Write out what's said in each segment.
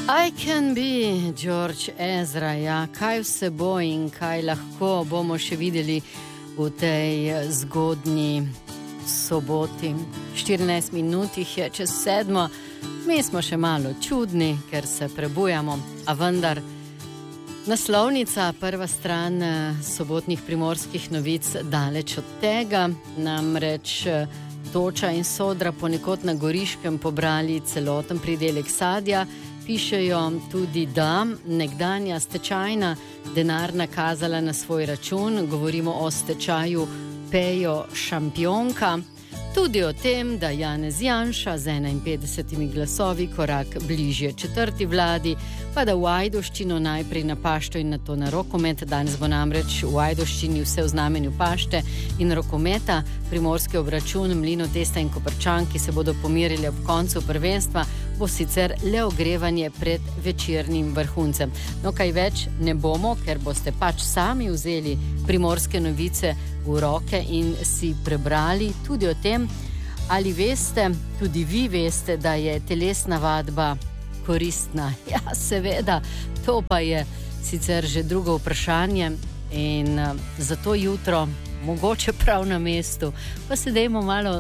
I can be, George Ezra, ja, kaj vse bo in kaj lahko bomo še videli v tej zgodnji soboti. 14 minut je čez 7, mi smo še malo čudni, ker se prebujamo, a vendar naslovnica, prva stran sobotnih Primorskih novic daleč od tega, namreč toča in sodra ponekod na Goriškem pobrali celoten pridelek sadja. Pišejo tudi, da nekdanja stečajna denar nakazala na svoj račun, govorimo o stečaju Pejo Šampionka, tudi o tem, da Janez Janša z 51 glasovi korak bližje četrti vladi, pa da v Ajdovščino najprej na pašto in nato na rokomet. Danes bo namreč v Ajdovščini vse v znamenju pašte in rokometa. Primorski obračun Mlino, Testa in Koprčan, ki se bodo pomirili ob koncu prvenstva, bo sicer le ogrevanje pred večernim vrhuncem. No, kaj več ne bomo, ker boste pač sami vzeli Primorske novice v roke in si prebrali tudi o tem, ali veste, tudi vi veste, da je telesna vadba koristna. Ja, seveda, to pa je sicer že drugo vprašanje in zato jutro, mogoče prav na mestu, pa se dajmo malo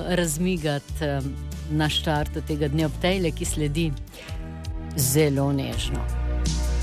razmigati na štartu tega dne ob tejle, ki sledi zelo nežno.